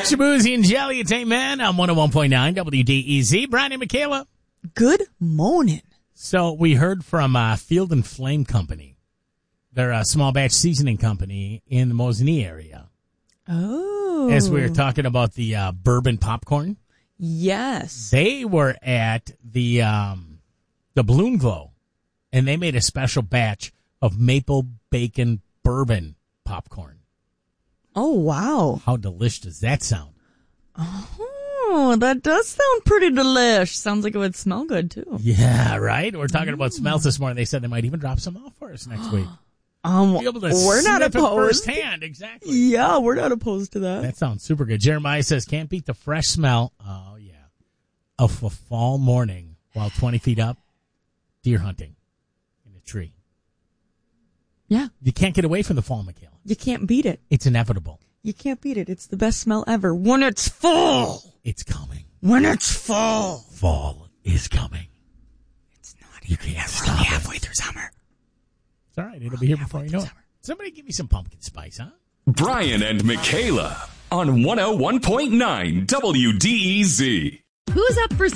Shabuzi and Jelly, it's Amen on 101.9 WDEZ. Brian and Michaela. Good morning. So we heard from Field and Flame Company. They're a small batch seasoning company in the Mosinee area. Oh. As we were talking about the bourbon popcorn. Yes. They were at the Balloon Glow, and they made a special batch of maple bacon bourbon popcorn. Oh, wow. How delicious does that sound? Oh, that does sound pretty delish. Sounds like it would smell good, too. Yeah, right? We're talking about smells this morning. They said they might even drop some off for us next week. Be able to we're not sniff it opposed. firsthand, exactly. Yeah, we're not opposed to that. That sounds super good. Jeremiah says, can't beat the fresh smell, oh yeah, of a fall morning while 20 feet up, deer hunting in a tree. Yeah. You can't get away from the fall, Michaela. You can't beat it. It's inevitable. You can't beat it. It's the best smell ever. When it's fall. It's coming. When it's fall. Fall is coming. It's not You even can't stop stop it. halfway through summer. It's all right. It'll be here before you know it. Somebody give me some pumpkin spice, huh? Brian and Michaela on 101.9 WDEZ. Who's up for